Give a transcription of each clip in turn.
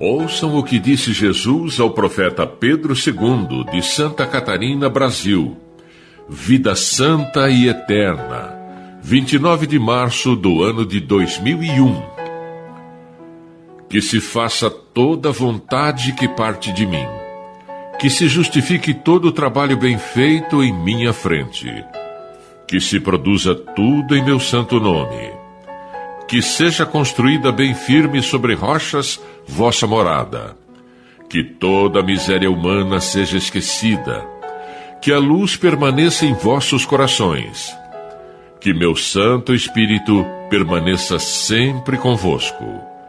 Ouçam o que disse Jesus ao profeta Pedro II, de Santa Catarina, Brasil. Vida santa e eterna. 29 de março do ano de 2001. Que se faça toda a vontade que parte de mim. Que se justifique todo o trabalho bem feito em minha frente. Que se produza tudo em meu santo nome. Que seja construída bem firme sobre rochas vossa morada. Que toda a miséria humana seja esquecida. Que a luz permaneça em vossos corações. Que meu Santo Espírito permaneça sempre convosco.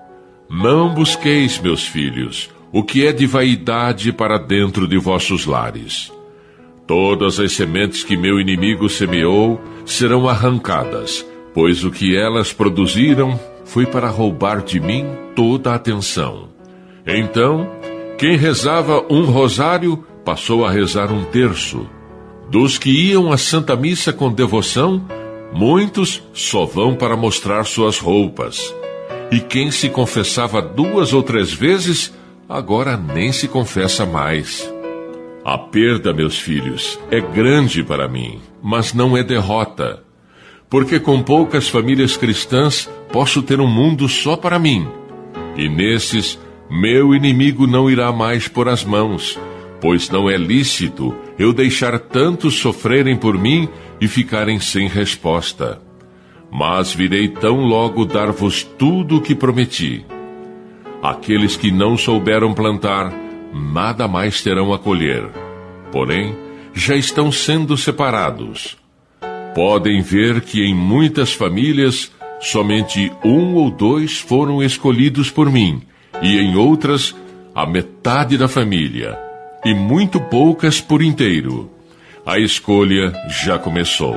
Não busqueis, meus filhos, o que é de vaidade para dentro de vossos lares. Todas as sementes que meu inimigo semeou serão arrancadas, pois o que elas produziram foi para roubar de mim toda a atenção. Então, quem rezava um rosário passou a rezar um terço. Dos que iam à Santa Missa com devoção, muitos só vão para mostrar suas roupas. E quem se confessava 2 ou 3 vezes, agora nem se confessa mais. A perda, meus filhos, é grande para mim, mas não é derrota. Porque com poucas famílias cristãs posso ter um mundo só para mim. E nesses, meu inimigo não irá mais pôr as mãos, pois não é lícito eu deixar tantos sofrerem por mim e ficarem sem resposta. Mas virei tão logo dar-vos tudo o que prometi. Aqueles que não souberam plantar, nada mais terão a colher. Porém, já estão sendo separados. Podem ver que em muitas famílias, somente 1 ou 2 foram escolhidos por mim, e em outras, a metade da família, e muito poucas por inteiro. A escolha já começou.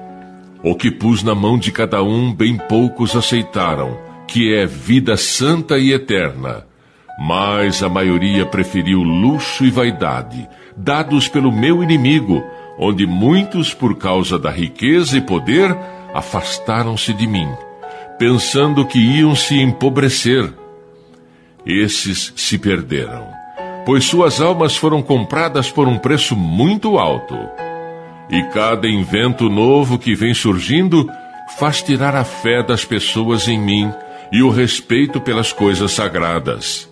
O que pus na mão de cada um, bem poucos aceitaram, que é vida santa e eterna. Mas a maioria preferiu luxo e vaidade, dados pelo meu inimigo, onde muitos, por causa da riqueza e poder, afastaram-se de mim, pensando que iam se empobrecer. Esses se perderam, pois suas almas foram compradas por um preço muito alto. E cada invento novo que vem surgindo faz tirar a fé das pessoas em mim e o respeito pelas coisas sagradas.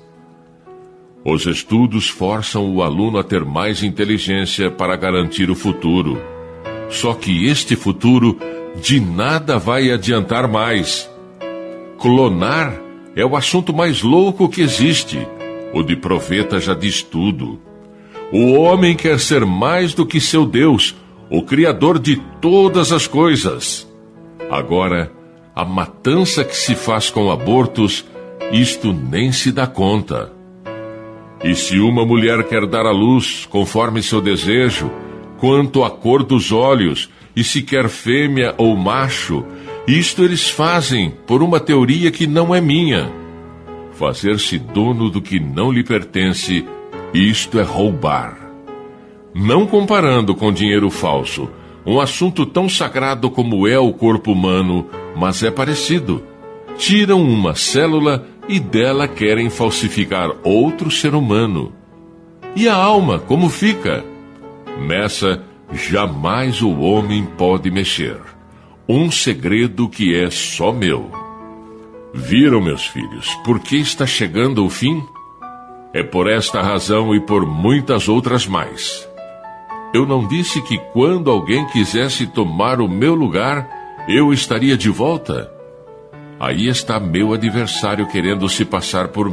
Os estudos forçam o aluno a ter mais inteligência para garantir o futuro. Só que este futuro de nada vai adiantar mais. Clonar é o assunto mais louco que existe. O de Proveta já diz tudo. O homem quer ser mais do que seu Deus, o Criador de todas as coisas. Agora, a matança que se faz com abortos, isto nem se dá conta. E se uma mulher quer dar à luz, conforme seu desejo, quanto à cor dos olhos, e se quer fêmea ou macho, isto eles fazem por uma teoria que não é minha. Fazer-se dono do que não lhe pertence, isto é roubar. Não comparando com dinheiro falso, um assunto tão sagrado como é o corpo humano, mas é parecido. Tiram uma célula e dela querem falsificar outro ser humano. E a alma, como fica? Nessa, jamais o homem pode mexer. Um segredo que é só meu. Viram, meus filhos, por que está chegando o fim? É por esta razão e por muitas outras mais. Eu não disse que quando alguém quisesse tomar o meu lugar, eu estaria de volta? Aí está meu adversário querendo se passar por